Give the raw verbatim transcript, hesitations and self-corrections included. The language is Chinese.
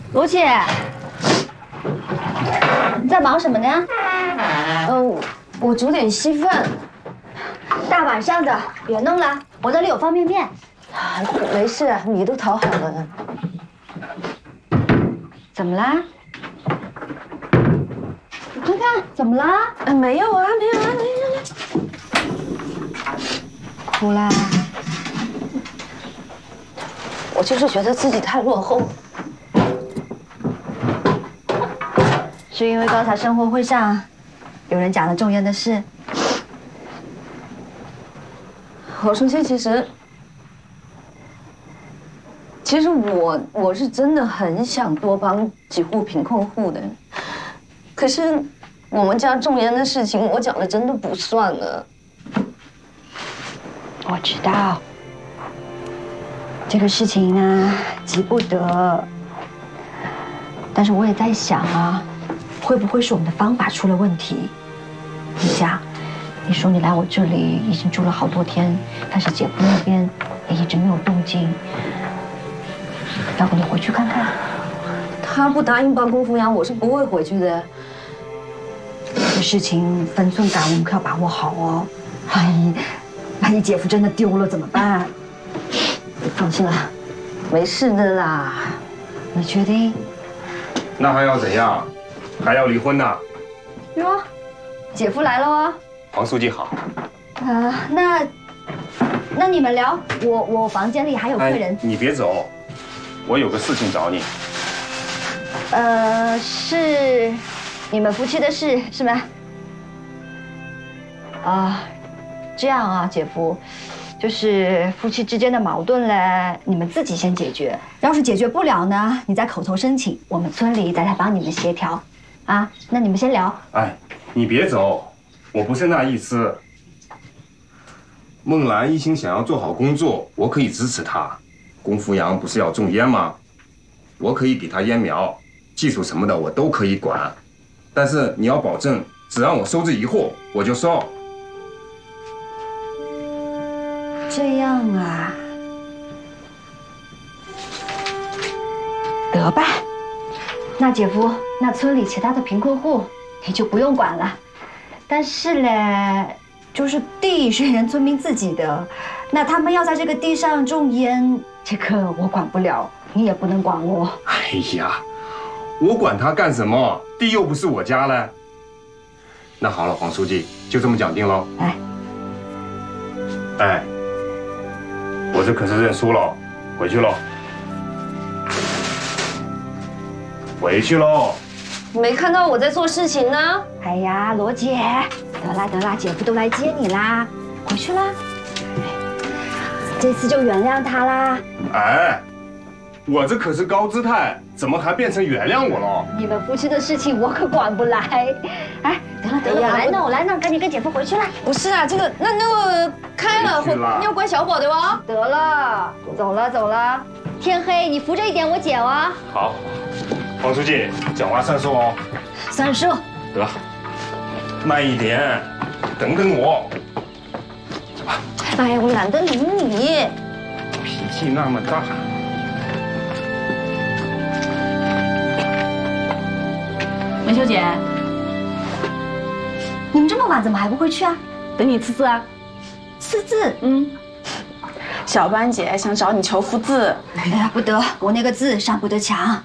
罗姐，你在忙什么呢？ 嗯，我煮点稀饭。 大晚上的，别弄了，我这里有方便面。 啊，没事，米都淘好了。 怎么啦？你看看，怎么啦？ 啊，没有啊，没有啊，没有啊。 哭啦？ 我就是觉得自己太落后。 是因为刚才生活会上有人讲了仲烟的事。 黄书记，其实，其实我我是真的很想多帮几户贫困户的，可是我们家仲烟的事情，我讲的真的不算了。 我知道，这个事情呢急不得，但是我也在想啊，会不会是我们的方法出了问题？你讲。你说你来我这里已经住了好多天，但是姐夫那边也一直没有动静。要不你回去看看？ 他不答应帮功夫养，我是不会回去的。 这事情分寸感我们可要把握好哦。万一万一姐夫真的丢了怎么办？ 你放心啦，没事的啦。 你确定？ 那还要怎样？还要离婚呢？ 哟，姐夫来了哦。 黄书记好。 啊、呃，那那你们聊，我我房间里还有客人。 哎、你别走，我有个事情找你。 呃，是你们夫妻的事是吗？啊，这样啊，姐夫，就是夫妻之间的矛盾嘞，你们自己先解决。要是解决不了呢，你再口头申请，我们村里再来帮你们协调。啊，那你们先聊。 哎，你别走。我不是那意思。孟兰一心想要做好工作，我可以支持她。龚福阳不是要种烟吗？我可以给他烟苗，技术什么的我都可以管。但是你要保证，只让我收这一户，我就收。 这样啊，得吧。那姐夫，那村里其他的贫困户你就不用管了。但是嘞，就是地是人村民自己的，那他们要在这个地上种烟，这个我管不了，你也不能管我。 哎呀，我管他干什么？地又不是我家嘞。那好了，黄书记，就这么讲定喽。 哎， 哎，我这可是认输了，回去喽，回去喽。 没看到我在做事情呢。 哎呀，罗姐，得啦得啦，姐夫都来接你啦，回去啦。这次就原谅他啦。 哎，我这可是高姿态，怎么还变成原谅我了？ 你们夫妻的事情我可管不来。哎，得了得了，我来弄我来弄，赶紧跟姐夫回去啦。 不是啊，这个那那个开了，你要关小火的哦。 得了，走了走了，天黑你扶着一点我姐哦。 好，黄书记，讲话算数哦。 算数。 得，慢一点，等等我。走吧。 哎呀，我懒得理你。 脾气那么大。 梅秀姐， 你们这么晚怎么还不回去啊？ 等你刺字啊。 刺字？ 嗯。小班姐想找你求幅字。 哎呀，不得，我那个字上不得墙。